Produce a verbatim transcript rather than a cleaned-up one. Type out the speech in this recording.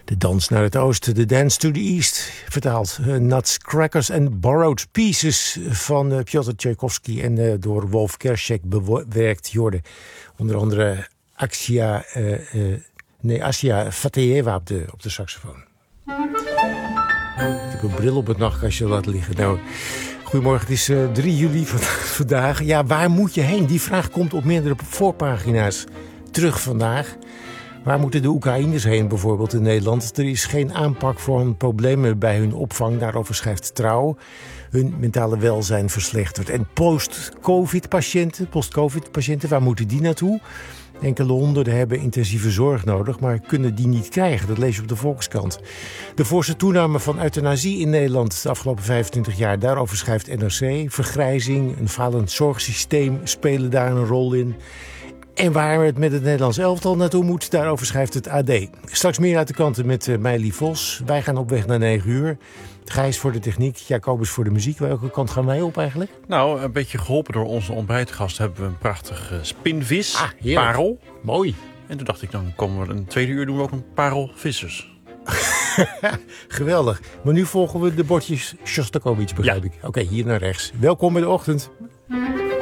De dans naar het oosten, de dance to the east. Vertaald uh, Nuts, Crackers and Borrowed Pieces van uh, Piotr Tchaikovsky. En uh, door Wolf Kershek bewerkt. Jorde onder andere Axia, uh, uh, nee, Asia Fateyeva op de, op de saxofoon. Ik heb een bril op het nachtkastje laten liggen. Nou, goedemorgen, het is uh, drie juli van, vandaag. Ja, waar moet je heen? Die vraag komt op meerdere voorpagina's terug vandaag. Waar moeten de Oekraïners heen bijvoorbeeld in Nederland? Er is geen aanpak voor hun problemen bij hun opvang. Daarover schrijft Trouw. Hun mentale welzijn verslechtert. En post-covid-patiënten, post-covid-patiënten, waar moeten die naartoe? Enkele honderden hebben intensieve zorg nodig, maar kunnen die niet krijgen. Dat lees je op de Volkskrant. De forse toename van euthanasie in Nederland de afgelopen vijfentwintig jaar. Daarover schrijft N R C. Vergrijzing, een falend zorgsysteem spelen daar een rol in. En waar het met het Nederlands elftal naartoe moet, daarover schrijft het A D. Straks meer uit de kanten met uh, Meili Vos. Wij gaan op weg naar negen uur. Gijs voor de techniek, Jacobus voor de muziek. Welke kant gaan wij op eigenlijk? Nou, een beetje geholpen door onze ontbijtgast hebben we een prachtige spinvis, ah, parel. Mooi. En toen dacht ik, dan komen we een tweede uur doen we ook een parelvissers. Geweldig. Maar nu volgen we de bordjes Shostakovich, begrijp ja. ik. Oké, okay, hier naar rechts. Welkom bij de ochtend.